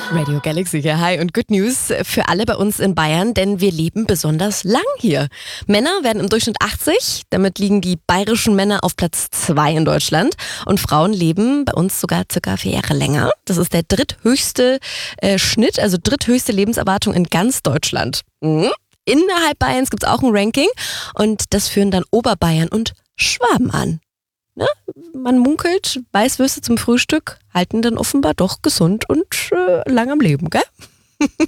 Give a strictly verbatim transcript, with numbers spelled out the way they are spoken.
Radio Galaxy hier, hi und Good News für alle bei uns in Bayern, denn wir leben besonders lang hier. Männer werden im Durchschnitt achtzig, damit liegen die bayerischen Männer auf Platz zwei in Deutschland und Frauen leben bei uns sogar circa vier Jahre länger. Das ist der dritthöchste äh, Schnitt, also dritthöchste Lebenserwartung in ganz Deutschland. Mhm. Innerhalb Bayerns gibt es auch ein Ranking und das führen dann Oberbayern und Schwaben an. Ne? Man munkelt, Weißwürste zum Frühstück halten dann offenbar doch gesund und äh, lang am Leben, gell?